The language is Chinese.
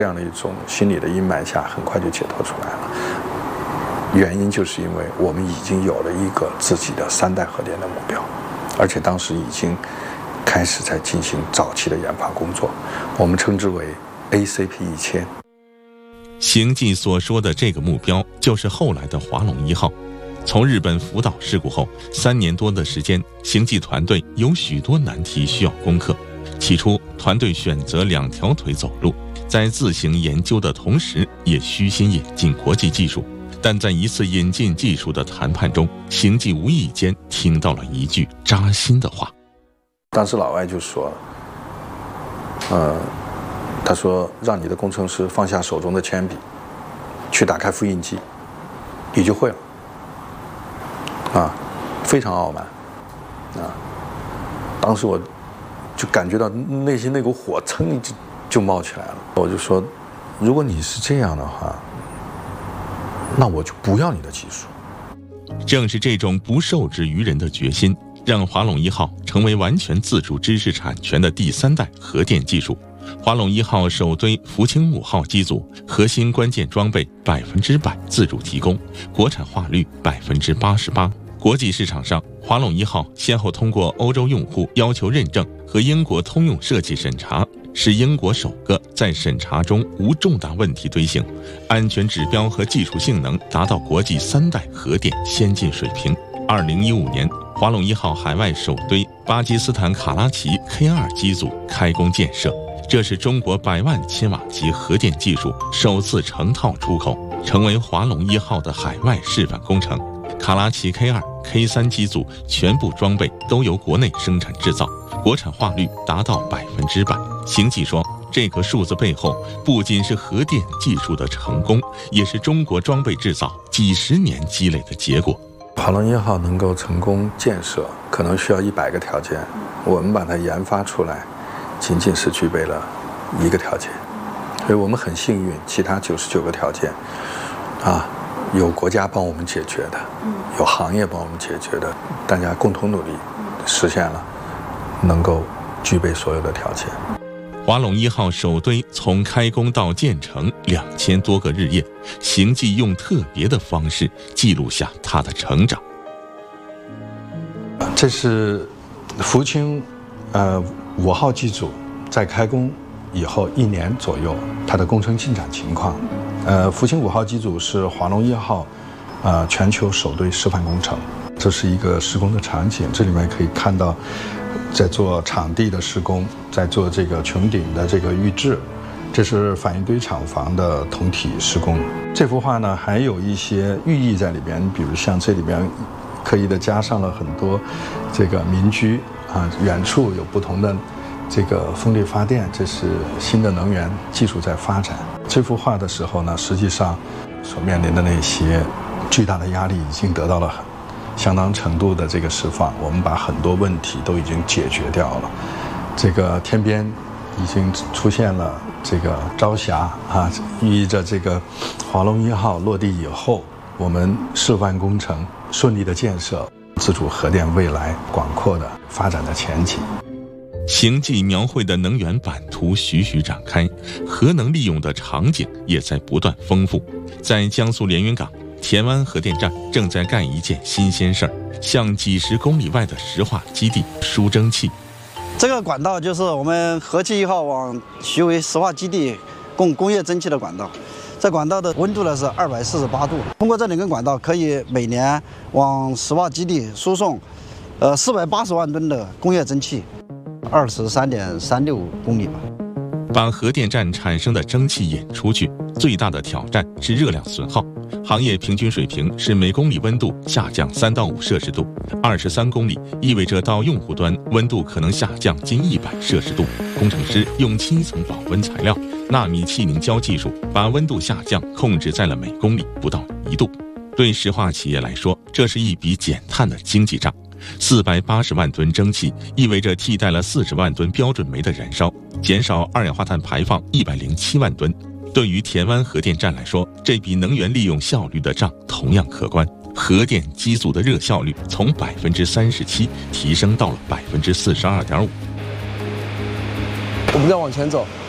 这样的一种心理的阴霾下，很快就解脱出来了。原因就是因为我们已经有了一个自己的3代核电的目标，而且当时已经开始在进行早期的研发工作，我们称之为 ACP1000。 邢记所说的这个目标，就是后来的华龙1号。从日本福岛事故后3年多的时间，邢记团队有许多难题需要攻克。起初，团队选择2条腿走路，在自行研究的同时，也虚心引进国际技术。但在一次引进技术的谈判中，邢记无意间听到了一句扎心的话。 当时老外就说他说让你的工程师放下手中的铅笔，去打开复印机，你就会了。非常傲慢当时我就感觉到内心那股火噌就冒起来了。我就说，如果你是这样的话，那我就不要你的技术。 正是这种不受制于人的决心，让华龙1号成为完全自主知识产权的第3代核电技术。华龙1号首堆福清5号机组核心关键装备100%自主提供，国产化率88%。国际市场上，华龙1号先后通过欧洲用户要求认证和英国通用设计审查，是英国首个在审查中无重大问题推行，安全指标和技术性能达到国际3代核电先进水平。2015年，华龙1号海外首堆巴基斯坦卡拉奇 K2 机组开工建设，这是中国100万千瓦级核电技术首次成套出口，成为华龙1号的海外示范工程。卡拉奇 K2、K3 机组全部装备都由国内生产制造，国产化率达到100%。邢记说，这个数字背后不仅是核电技术的成功，也是中国装备制造几10年积累的结果。 华龙1号能够成功建设，可能需要100个条件，我们把它研发出来，仅仅是具备了1个条件，所以我们很幸运，其他99个条件有国家帮我们解决的，有行业帮我们解决的，大家共同努力实现了能够具备所有的条件。 华龙1号首堆从开工到建成2000多个日夜，邢记用特别的方式记录下它的成长。 这是福清5号机组在开工以后1年左右它的工程进展情况。福清5号机组是华龙1号全球首堆示范工程，这是一个施工的场景，这里面可以看到在做场地的施工，在做这个穹顶的这个预制，这是反应堆厂房的同体施工。这幅画呢还有一些寓意在里边，比如像这里边刻意的加上了很多这个民居远处有不同的这个风力发电，这是新的能源技术在发展。这幅画的时候呢，实际上所面临的那些巨大的压力已经得到了相当程度的这个释放，我们把很多问题都已经解决掉了。这个天边已经出现了这个朝霞寓意着这个华龙1号落地以后，我们示范工程顺利的建设，自主核电未来广阔的发展的前景。 邢记描绘的能源版图徐徐展开，核能利用的场景也在不断丰富。在江苏连云港，田湾核电站正在干一件新鲜事儿，向几10公里外的石化基地输蒸汽。 这个管道就是我们核气1号往徐汇石化基地供工业蒸汽的管道。这管道的温度呢是248度，通过这2根管道可以每年往石化基地输送480万吨的工业蒸汽，23.36公里吧。 把核电站产生的蒸汽引出去，最大的挑战是热量损耗。行业平均水平是每公里温度下降3到5摄氏度，23公里意味着到用户端温度可能下降近100摄氏度。工程师用7层保温材料、纳米气凝胶技术，把温度下降控制在了每公里不到1度。对石化企业来说，这是一笔减碳的经济账。480万吨蒸汽意味着替代了40万吨标准煤的燃烧，减少二氧化碳排放107万吨。对于田湾核电站来说，这笔能源利用效率的账同样可观。核电机组的热效率从37%提升到了42.5%。 我们再往前走，